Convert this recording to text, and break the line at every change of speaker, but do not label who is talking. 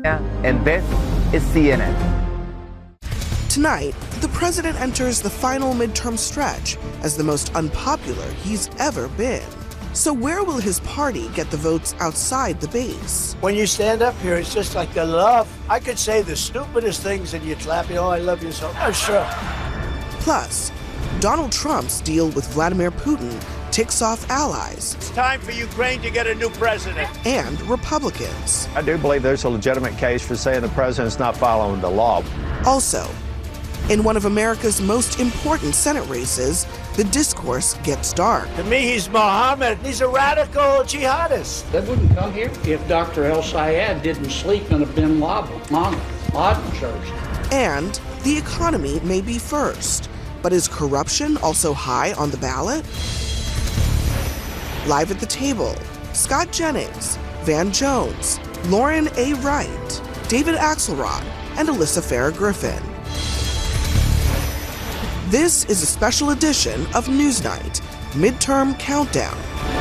And this is CNN.
Tonight, the president enters the final midterm stretch as the most unpopular he's ever been. So where will his party get the votes outside the base?
When you stand up here, it's just like the love. I could say the stupidest things and you'd clap, oh, I love you so much. Sure.
Plus, Donald Trump's deal with Vladimir Putin ticks off allies.
It's time for Ukraine to get a new president.
And Republicans.
I do believe there's a legitimate case for saying the president's not following the law.
Also, in one of America's most important Senate races, the discourse gets dark.
To me, he's Mohammed. He's a radical jihadist.
They wouldn't come here if Dr. El Sayed didn't sleep in a bin Laden church.
And the economy may be first, but is corruption also high on the ballot? Live at the table, Scott Jennings, Van Jones, Lauren A. Wright, David Axelrod, and Alyssa Farah Griffin. This is a special edition of Newsnight, Midterm Countdown.